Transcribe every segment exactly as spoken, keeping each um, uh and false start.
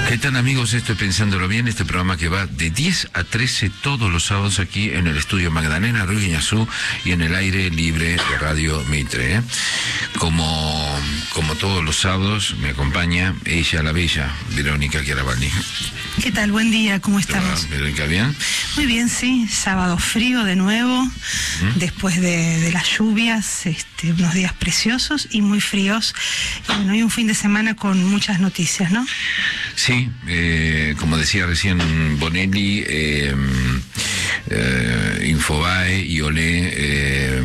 ¿Qué tal, amigos? Estoy Pensándolo Bien, este programa que va de diez a trece todos los sábados aquí en el estudio Magdalena Ruiz Guiñazú y en el aire libre de Radio Mitre, ¿eh? Como, como todos los sábados me acompaña ella, la bella Verónica Chiaravalli. ¿Qué tal? Buen día, ¿cómo estamos? Verónica, ¿bien? Muy bien, sí, sábado frío de nuevo, ¿Mm? después de, de las lluvias, este, unos días preciosos y muy fríos. Y bueno, hay un fin de semana con muchas noticias, ¿no? Sí, eh, como decía recién Bonelli, eh, eh, Infobae y Olé eh,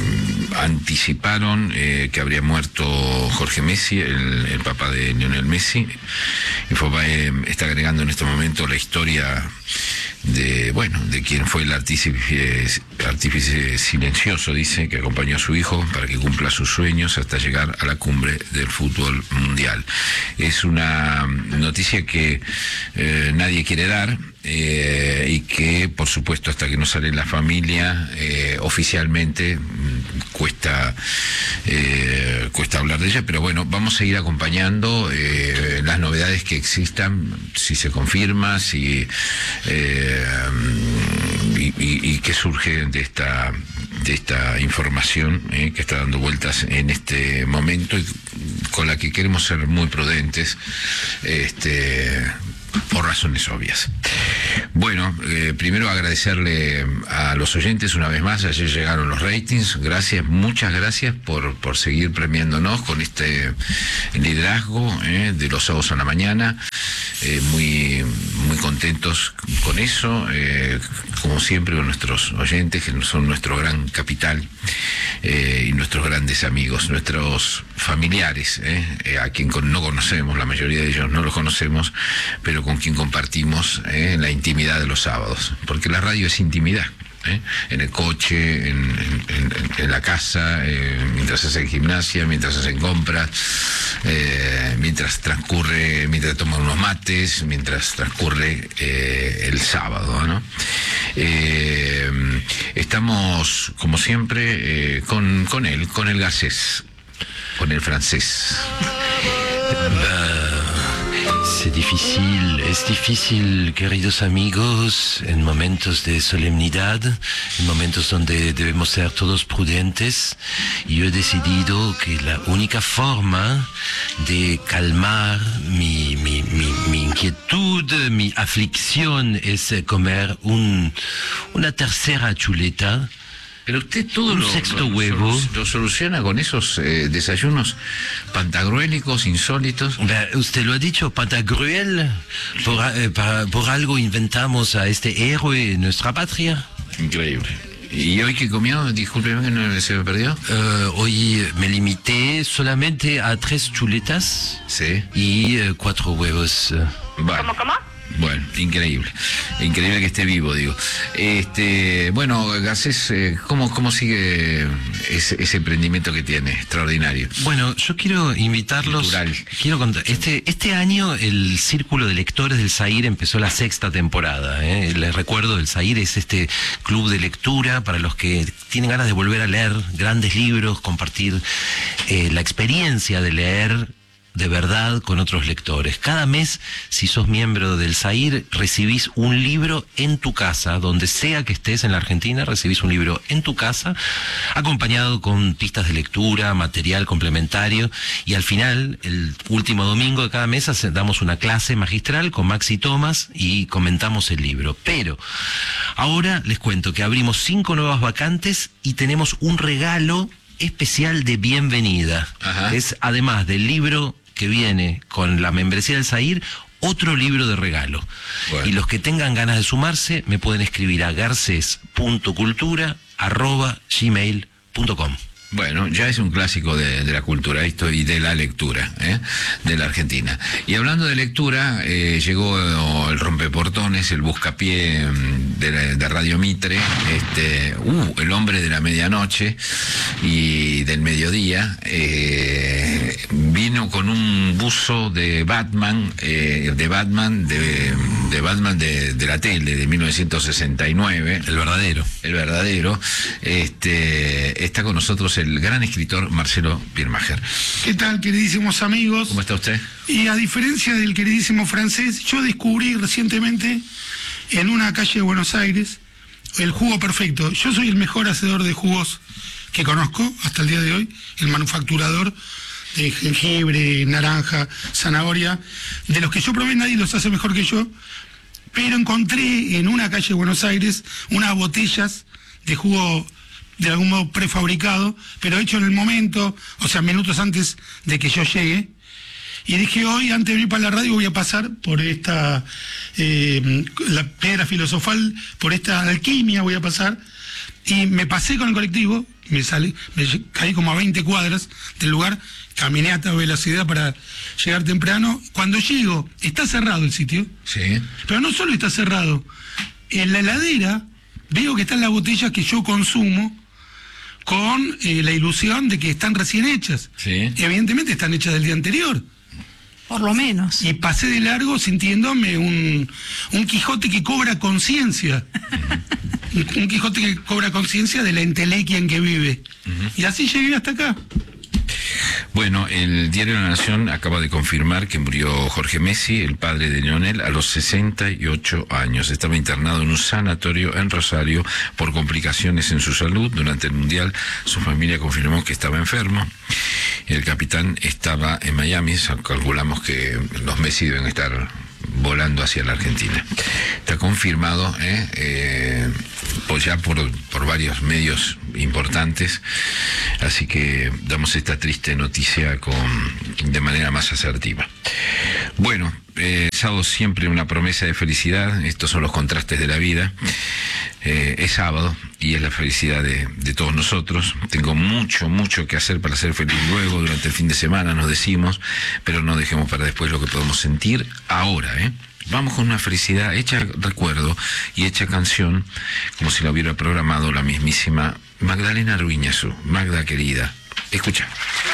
anticiparon eh, que habría muerto Jorge Messi, el, el papá de Lionel Messi. Infobae está agregando en este momento la historia de, bueno, de quien fue el artífice, artífice silencioso, dice, que acompañó a su hijo para que cumpla sus sueños hasta llegar a la cumbre del fútbol mundial. Es una noticia que eh, nadie quiere dar, eh, y que, por supuesto, hasta que no sale en la familia, eh, oficialmente cuesta eh, cuesta hablar de ella, pero bueno, vamos a ir acompañando eh, las novedades que existan, si se confirma, si eh, y, y, y qué surge de esta de esta información eh, que está dando vueltas en este momento y con la que queremos ser muy prudentes, este por razones obvias. Bueno, eh, primero agradecerle a los oyentes una vez más. Ayer llegaron los ratings, gracias, muchas gracias por, por seguir premiándonos con este liderazgo eh, de los sábados a la mañana. Eh, muy muy contentos con eso, eh, como siempre con nuestros oyentes, que son nuestro gran capital, eh, y nuestros grandes amigos, nuestros familiares, eh, eh, a quien con, no conocemos, la mayoría de ellos no los conocemos, pero con quien compartimos eh, la intimidad de los sábados, porque la radio es intimidad. ¿Eh? En el coche, en, en, en, en la casa, eh, mientras hacen gimnasia, mientras hacen compras, eh, mientras transcurre, mientras toman unos mates, mientras transcurre eh, el sábado, ¿no? Eh, estamos, como siempre, eh, con, con él, con el Garcés, con el francés. Es difícil, es difícil, queridos amigos, en momentos de solemnidad, en momentos donde debemos ser todos prudentes. Y yo he decidido que la única forma de calmar mi, mi, mi, mi inquietud, mi aflicción, es comer un, una tercera chuleta. Pero usted todo un lo, sexto lo, huevo lo soluciona con esos eh, desayunos pantagruélicos, insólitos. Usted lo ha dicho, Pantagruel, por, eh, para, por algo inventamos a este héroe en nuestra patria. Increíble. ¿Y hoy qué comió? Discúlpeme que no se me perdió. Uh, hoy me limité solamente a tres chuletas, sí, y uh, cuatro huevos. Vale. ¿Cómo, cómo? Bueno, increíble, increíble que esté vivo, digo. Este, bueno, Garcés, eh, ¿cómo, cómo sigue ese, ese emprendimiento que tiene, extraordinario? Bueno, yo quiero invitarlos. Cultural. Quiero contar. Este, este año el Círculo de Lectores del Zaire empezó la sexta temporada. ¿eh? Les recuerdo, el Zaire es este club de lectura para los que tienen ganas de volver a leer grandes libros, compartir eh, la experiencia de leer de verdad con otros lectores. Cada mes, si sos miembro del Zaire, recibís un libro en tu casa, donde sea que estés en la Argentina, recibís un libro en tu casa, acompañado con pistas de lectura, material complementario, y al final, el último domingo de cada mes, damos una clase magistral con Maxi Thomas y comentamos el libro. Pero ahora les cuento que abrimos cinco nuevas vacantes y tenemos un regalo especial de bienvenida. Ajá. Es, además del libro que viene con la membresía del Zaire, otro libro de regalo. Bueno. Y los que tengan ganas de sumarse me pueden escribir a garces punto cultura arroba gmail punto com. Bueno, ya es un clásico de, de la cultura esto y de la lectura, ¿eh? de la Argentina. Y hablando de lectura, eh, llegó el rompeportones, el buscapié de, de Radio Mitre, este, uh, el hombre de la medianoche y del mediodía, eh, vino con un buzo de Batman, eh, de Batman, de, de Batman de, de la tele, de mil novecientos sesenta y nueve. El verdadero. El verdadero. Este, está con nosotros el gran escritor Marcelo Pirmacher. ¿Qué tal, queridísimos amigos? ¿Cómo está usted? Y a diferencia del queridísimo francés, yo descubrí recientemente en una calle de Buenos Aires el jugo perfecto. Yo soy el mejor hacedor de jugos que conozco hasta el día de hoy, el manufacturador de jengibre, naranja, zanahoria. De los que yo probé, nadie los hace mejor que yo, pero encontré en una calle de Buenos Aires unas botellas de jugo de algún modo prefabricado, pero hecho en el momento, o sea, minutos antes de que yo llegue. Y dije, hoy, antes de venir para la radio, voy a pasar por esta eh, la piedra filosofal, por esta alquimia voy a pasar. Y me pasé con el colectivo, me salí, me caí como a veinte cuadras del lugar, caminé a toda velocidad para llegar temprano. Cuando llego, está cerrado el sitio. Sí. Pero no solo está cerrado, en la heladera veo que están las botellas que yo consumo con eh, la ilusión de que están recién hechas. Sí. Y evidentemente están hechas del día anterior. Por lo menos. Y pasé de largo sintiéndome un, un Quijote que cobra conciencia. un, un Quijote que cobra conciencia de la entelequia en que vive. Uh-huh. Y así llegué hasta acá. Bueno, el diario La Nación acaba de confirmar que murió Jorge Messi, el padre de Lionel, a los sesenta y ocho años. Estaba internado en un sanatorio en Rosario por complicaciones en su salud. Durante el Mundial, su familia confirmó que estaba enfermo. El capitán estaba en Miami. Calculamos que los Messi deben estar volando hacia la Argentina. Está confirmado, ¿eh? Eh, pues ya por, por varios medios importantes, así que damos esta triste noticia con de manera más asertiva. Bueno, eh, sábado siempre una promesa de felicidad. Estos son los contrastes de la vida. Eh, es sábado y es la felicidad de, de todos nosotros. Tengo mucho, mucho que hacer para ser feliz luego, durante el fin de semana, nos decimos, pero no dejemos para después lo que podemos sentir ahora, ¿eh? Vamos con una felicidad hecha recuerdo y hecha canción, como si la hubiera programado la mismísima Magdalena Ruiñazú. Magda querida, escucha.